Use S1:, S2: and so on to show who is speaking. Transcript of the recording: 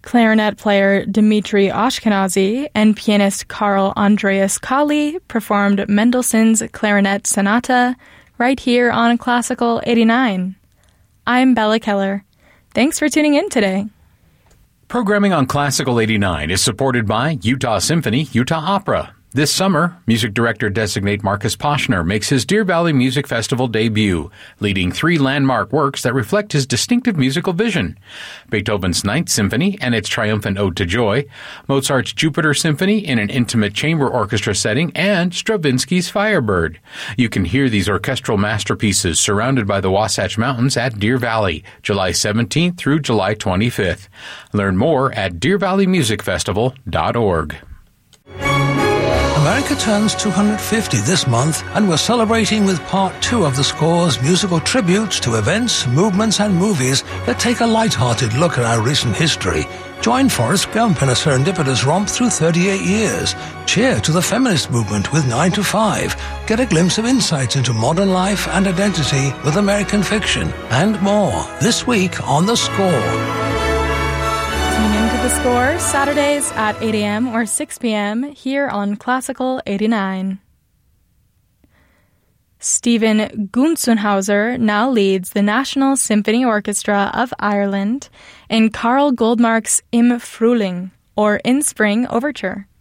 S1: Clarinet player Dmitri Ashkenazy and pianist Carl Andreas Kali performed Mendelssohn's Clarinet Sonata right here on Classical 89. I'm Bella Keller. Thanks for tuning in today.
S2: Programming on Classical 89 is supported by Utah Symphony, Utah Opera. This summer, music director-designate Marcus Poshner makes his Deer Valley Music Festival debut, leading 3 landmark works that reflect his distinctive musical vision: Beethoven's Ninth Symphony and its triumphant Ode to Joy, Mozart's Jupiter Symphony in an intimate chamber orchestra setting, and Stravinsky's Firebird. You can hear these orchestral masterpieces surrounded by the Wasatch Mountains at Deer Valley, July 17th through July 25th. Learn more at deervalleymusicfestival.org.
S3: America turns 250 this month, and we're celebrating with Part 2 of the Score's musical tributes to events, movements, and movies that take a light-hearted look at our recent history. Join Forrest Gump in a serendipitous romp through 38 years. Cheer to the feminist movement with 9 to 5. Get a glimpse of insights into modern life and identity with American fiction. And more, this week on The Score.
S1: Tune into The Score Saturdays at 8 a.m. or 6 p.m. here on Classical 89. Stephen Gunzenhauser now leads the National Symphony Orchestra of Ireland in Karl Goldmark's Im Frühling, or In Spring Overture.